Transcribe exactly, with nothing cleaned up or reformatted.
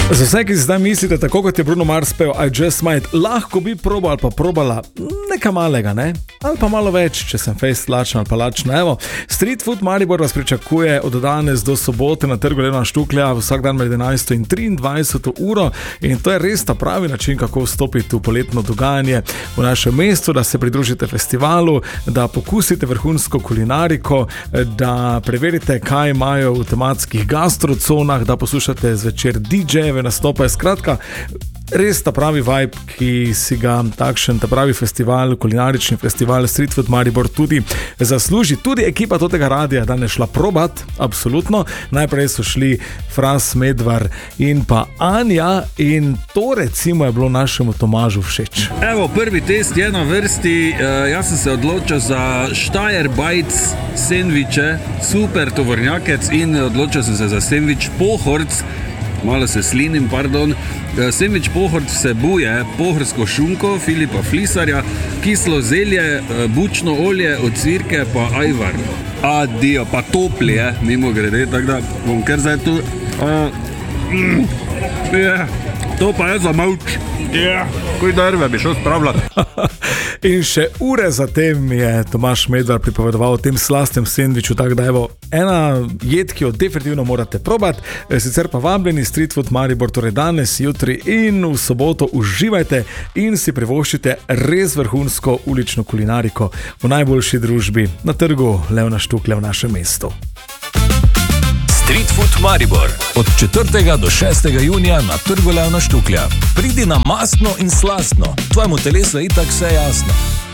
Za vse, ki zdaj mislite, tako kot je Bruno Mars pel I Just Might, lahko bi probal ali pa probala nekaj malega, ne? Ali pa malo več, če sem fejst lačen ali pa lačna. Evo, Street Food Maribor vas pričakuje od danes do sobote na trgu Levna Štuklja vsak dan med enajsto in triindvajseto uro in to je res ta pravi način, kako vstopiti v poletno dogajanje v našem mestu, da se pridružite festivalu, da pokusite vrhunsko kulinariko, da preverite, kaj imajo v tematskih gastroconah, da poslušate zvečer D J-jeve nastope, skratka, res ta pravi vibe, ki si ga takšen, ta pravi festival, kulinarični festival Street Food Maribor tudi zasluži. Tudi ekipa tega radija je danes šla probat, absolutno. Najprej so šli Fras, Medvar in pa Anja in to recimo je bilo našemu Tomažu všeč. Evo, prvi test je na vrsti, uh, jaz sem se odločil za Steyr Bites sendviče, super tovornjakec in odločil sem se za sendvič Pohorc, malo se slinim, pardon. Sendvič Pohorc vsebuje pohorsko šunko Filipa Flisarja, kislo zelje, bučno olje, ocvirke pa ajvar. Adijo, pa topli je, mimo grede, tako da bom kar zdaj tu. Uh, mm, yeah, to pa je za mavč. Yeah, kuj derve bi šel spravljati. In še ure zatem je Tomaž Medvar pripovedoval o tem slastnem sendviču, tako da evo, ena jed, ki jo definitivno morate probati, sicer pa vabljeni Street Food Maribor, torej danes, jutri in v soboto uživajte in si privoščite res vrhunsko ulično kulinariko v najboljši družbi na trgu Levna Štuklja v našem mestu. Street Food Maribor od četrtega do šestega junija na trgu Levna Štuklja. Pridi na mastno in slastno, tvojemu telesu je itak vse jasno.